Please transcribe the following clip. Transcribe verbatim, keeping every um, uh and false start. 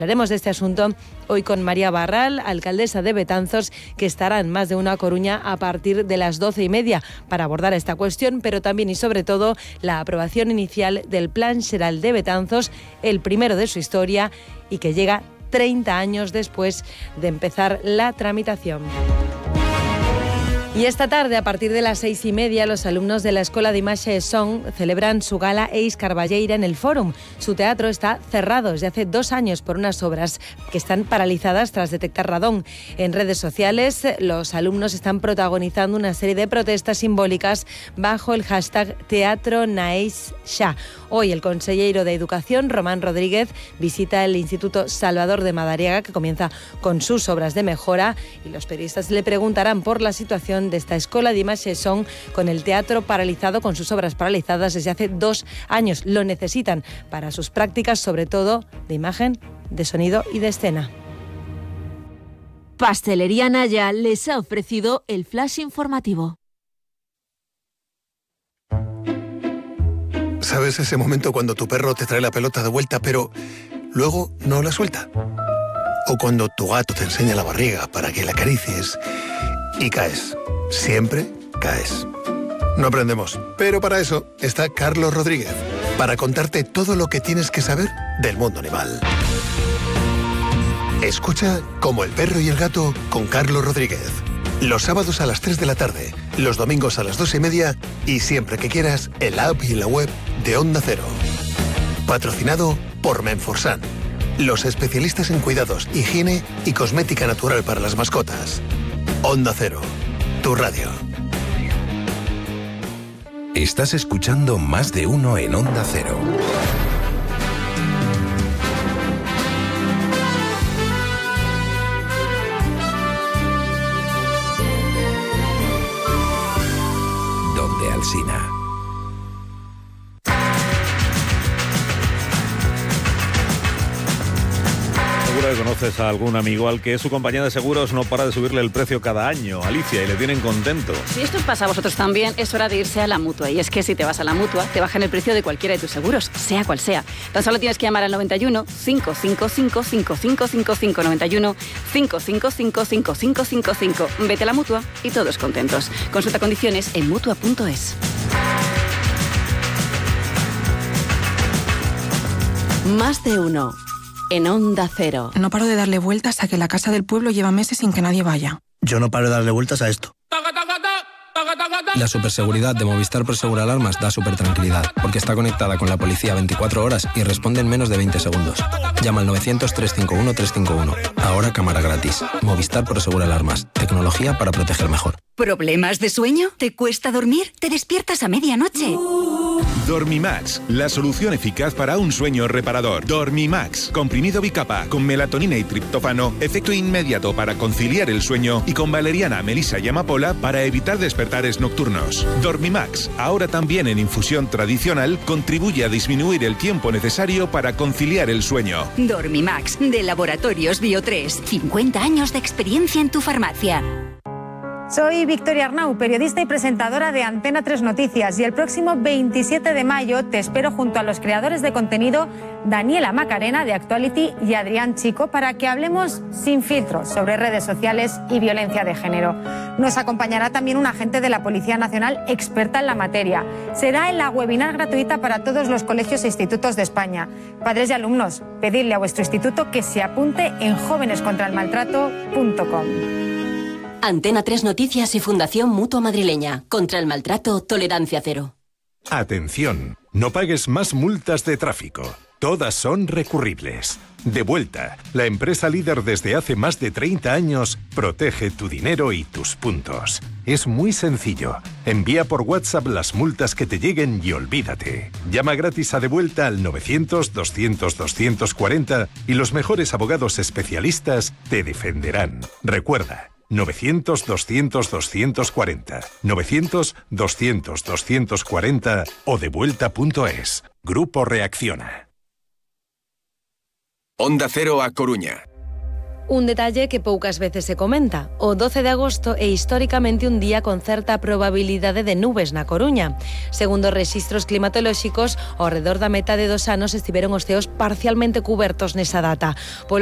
Hablaremos de este asunto hoy con María Barral, alcaldesa de Betanzos, que estará en Más de Uno a Coruña a partir de las doce y media para abordar esta cuestión, pero también y sobre todo la aprobación inicial del Plan Xeral de Betanzos, el primero de su historia y que llega treinta años después de empezar la tramitación. Y esta tarde, a partir de las seis y media, los alumnos de la Escola de Imaxe e Son celebran su gala Eis Carballeira en el Fórum. Su teatro está cerrado desde hace dos años por unas obras que están paralizadas tras detectar radón. En redes sociales, los alumnos están protagonizando una serie de protestas simbólicas bajo el hashtag Teatro Naeix Xa. Hoy el consejero de Educación, Román Rodríguez, visita el Instituto Salvador de Madariaga, que comienza con sus obras de mejora, y los periodistas le preguntarán por la situación de esta Escola de Imaxe e Son con el teatro paralizado, con sus obras paralizadas desde hace dos años. Lo necesitan para sus prácticas, sobre todo de imagen, de sonido y de escena. Pastelería Naya les ha ofrecido el flash informativo. ¿Sabes ese momento cuando tu perro te trae la pelota de vuelta, pero luego no la suelta? O cuando tu gato te enseña la barriga para que la acaricies y caes. Siempre caes. No aprendemos, pero para eso está Carlos Rodríguez, para contarte todo lo que tienes que saber del mundo animal. Escucha Como el perro y el gato con Carlos Rodríguez. Los sábados a las tres de la tarde, los domingos a las dos y media y siempre que quieras en la app y en la web de Onda Cero. Patrocinado por Menforsan, los especialistas en cuidados, higiene y cosmética natural para las mascotas. Onda Cero, tu radio. Estás escuchando Más de Uno en Onda Cero. Donde Alsina. Seguro que conoces a algún amigo al que su compañía de seguros no para de subirle el precio cada año, Alicia, y le tienen contento. Si esto os pasa a vosotros también, es hora de irse a la Mutua. Y es que si te vas a la Mutua, te bajan el precio de cualquiera de tus seguros, sea cual sea. Tan solo tienes que llamar al noventa y uno, cinco cinco cinco, cinco cinco cinco cinco, noventa y uno, cinco cinco cinco, cinco cinco cinco cinco. Vete a la Mutua y todos contentos. Consulta condiciones en mutua punto es. Más de Uno en Onda Cero. No paro de darle vueltas a que la casa del pueblo lleva meses sin que nadie vaya. Yo no paro de darle vueltas a esto. La superseguridad de Movistar Prosegur Alarmas da súper tranquilidad, porque está conectada con la policía veinticuatro horas y responde en menos de veinte segundos. Llama al novecientos, trescientos cincuenta y uno, trescientos cincuenta y uno. Ahora cámara gratis. Movistar Prosegur Alarmas. Tecnología para proteger mejor. ¿Problemas de sueño? ¿Te cuesta dormir? ¿Te despiertas a medianoche? Dormimax, la solución eficaz para un sueño reparador. Dormimax, comprimido bicapa, con melatonina y triptófano, efecto inmediato para conciliar el sueño, y con valeriana, melisa y amapola para evitar despertares nocturnos. Dormimax, ahora también en infusión tradicional, contribuye a disminuir el tiempo necesario para conciliar el sueño. Dormimax, de Laboratorios Bio tres. cincuenta años de experiencia en tu farmacia. Soy Victoria Arnau, periodista y presentadora de Antena tres Noticias, y el próximo veintisiete de mayo te espero junto a los creadores de contenido Daniela Macarena de Actuality y Adrián Chico para que hablemos sin filtros sobre redes sociales y violencia de género. Nos acompañará también un agente de la Policía Nacional experta en la materia. Será en la webinar gratuita para todos los colegios e institutos de España. Padres y alumnos, pedidle a vuestro instituto que se apunte en jóvenes contra el maltrato punto com. Antena tres Noticias y Fundación Mutua Madrileña. Contra el maltrato, tolerancia cero. Atención, no pagues más multas de tráfico. Todas son recurribles. Devuelta, la empresa líder desde hace más de treinta años, protege tu dinero y tus puntos. Es muy sencillo. Envía por WhatsApp las multas que te lleguen y olvídate. Llama gratis a Devuelta al novecientos, doscientos, doscientos cuarenta y los mejores abogados especialistas te defenderán. Recuerda, novecientos, doscientos, doscientos cuarenta, novecientos, doscientos, doscientos cuarenta o devuelta punto es. Grupo Reacciona. Onda Cero A Coruña. Un detalle que poucas veces se comenta. O doce de agosto é históricamente un día con certa probabilidade de nubes na Coruña. Segundo rexistros climatolóxicos, ao redor da metade dos anos estiveron os ceos parcialmente cubertos nesa data.